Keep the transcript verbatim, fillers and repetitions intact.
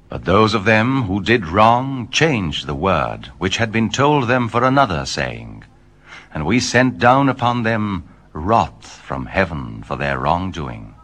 But those of them who did wrong changed the word which had been told them for another, saying, And we sent down upon them wrath from heaven for their wrongdoing.